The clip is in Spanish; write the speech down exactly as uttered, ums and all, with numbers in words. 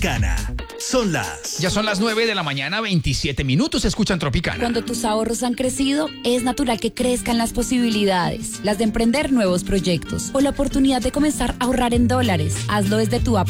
Tropicana. Son las... Ya son las nueve de la mañana, veintisiete minutos, escuchan Tropicana. Cuando tus ahorros han crecido, es natural que crezcan las posibilidades, las de emprender nuevos proyectos o la oportunidad de comenzar a ahorrar en dólares. Hazlo desde tu app